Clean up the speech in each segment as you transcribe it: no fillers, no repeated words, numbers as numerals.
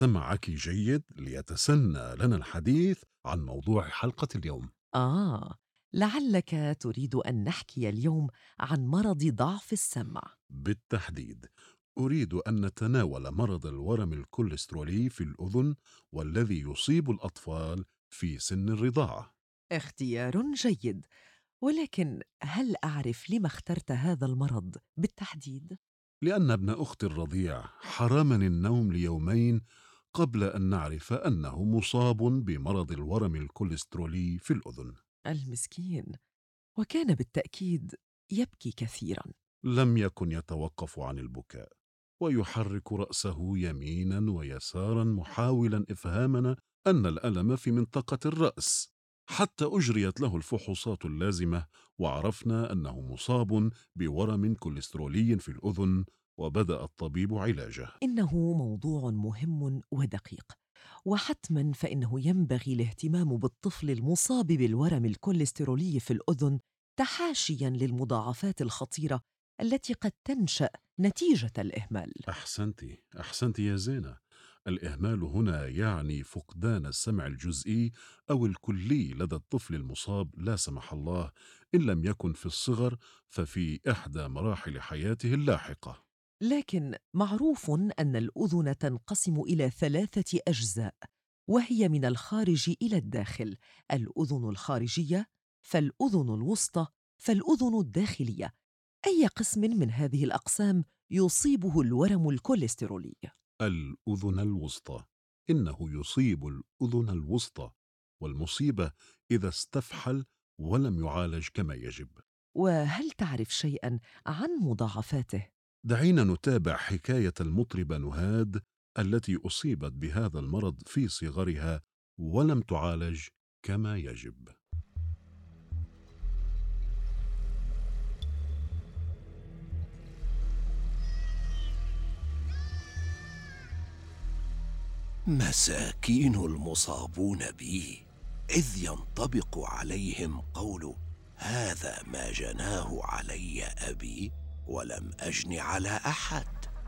سمعك جيد ليتسنى لنا الحديث عن موضوع حلقة اليوم. آه، لعلك تريد أن نحكي اليوم عن مرض ضعف السمع. بالتحديد، أريد أن نتناول مرض الورم الكوليسترولي في الأذن والذي يصيب الأطفال في سن الرضاعة. اختيار جيد، ولكن هل أعرف لما اخترت هذا المرض بالتحديد؟ لأن ابن أختي الرضيع حرمني النوم ليومين قبل أن نعرف أنه مصاب بمرض الورم الكوليسترولي في الأذن. المسكين، وكان بالتأكيد يبكي كثيرا. لم يكن يتوقف عن البكاء ويحرك رأسه يمينا ويسارا محاولا إفهامنا أن الألم في منطقة الرأس، حتى أجريت له الفحوصات اللازمة وعرفنا أنه مصاب بورم كوليسترولي في الأذن، وبدأ الطبيب علاجه. إنه موضوع مهم ودقيق، وحتما فإنه ينبغي الاهتمام بالطفل المصاب بالورم الكوليسترولي في الأذن، تحاشيا للمضاعفات الخطيرة التي قد تنشأ نتيجة الإهمال. أحسنت يا زينة. الإهمال هنا يعني فقدان السمع الجزئي أو الكلي لدى الطفل المصاب لا سمح الله، إن لم يكن في الصغر ففي إحدى مراحل حياته اللاحقة. لكن معروف أن الأذن تنقسم إلى 3 أجزاء، وهي من الخارج إلى الداخل: الأذن الخارجية، فالأذن الوسطى، فالأذن الداخلية. أي قسم من هذه الأقسام يصيبه الورم الكوليسترولي؟ الأذن الوسطى، إنه يصيب الأذن الوسطى، والمصيبة إذا استفحل ولم يعالج كما يجب. وهل تعرف شيئا عن مضاعفاته؟ دعينا نتابع حكاية المطربة نهاد التي أصيبت بهذا المرض في صغرها ولم تعالج كما يجب. مساكين المصابون بي، إذ ينطبق عليهم قول هذا ما جناه علي أبي ولم أجن على أحد.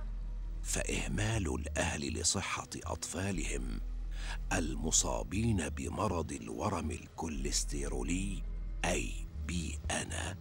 فإهمال الأهل لصحة أطفالهم المصابين بمرض الورم الكوليسترولي، أي بي أنا،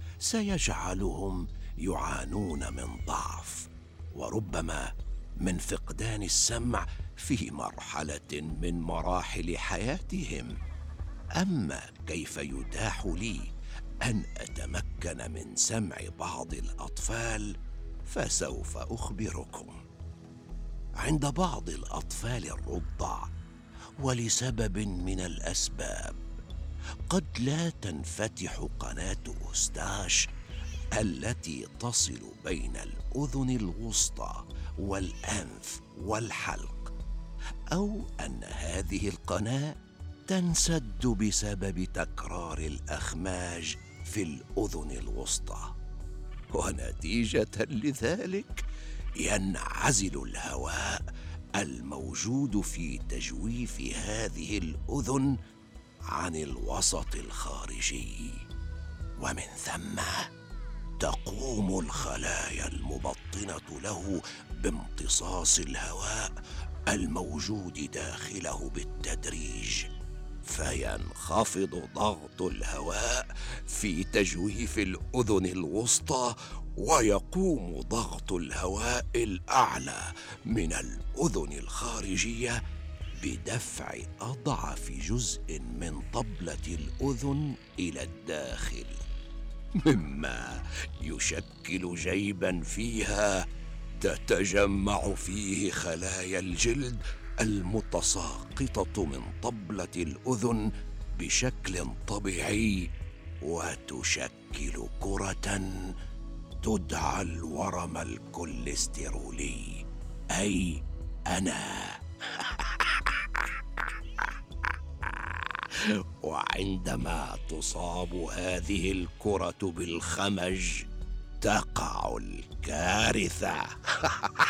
سيجعلهم يعانون من ضعف، وربما من فقدان السمع في مرحلة من مراحل حياتهم. أما كيف يتاح لي أن أتمكن من سمع بعض الأطفال فسوف أخبركم. عند بعض الأطفال الرضع، ولسبب من الأسباب، قد لا تنفتح قناة أوستاش التي تصل بين الأذن الوسطى والأنف والحلق، أو أن هذه القناة تنسد بسبب تكرار الأخماج في الأذن الوسطى، ونتيجة لذلك ينعزل الهواء الموجود في تجويف هذه الأذن عن الوسط الخارجي، ومن ثم تقوم الخلايا المبطنة له بامتصاص الهواء الموجود داخله بالتدريج، فينخفض ضغط الهواء في تجويف الأذن الوسطى، ويقوم ضغط الهواء الأعلى من الأذن الخارجية بدفع أضعف جزء من طبلة الأذن إلى الداخل، مما يشكل جيبا فيها تتجمع فيه خلايا الجلد المتساقطة من طبلة الأذن بشكل طبيعي، وتشكل كرة تدعى الورم الكوليسترولي، أي أنا. وعندما تصاب هذه الكرة بالخمج تقع الكارثة.